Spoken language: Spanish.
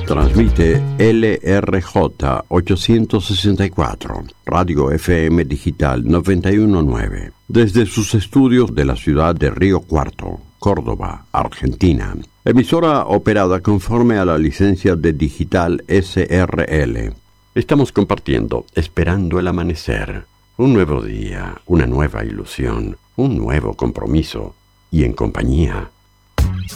Transmite LRJ 864, Radio FM Digital 919, desde sus estudios de la ciudad de Río Cuarto, Córdoba, Argentina. Emisora operada conforme a la licencia de Digital SRL. Estamos compartiendo Esperando el Amanecer. Un nuevo día, una nueva ilusión, un nuevo compromiso y en compañía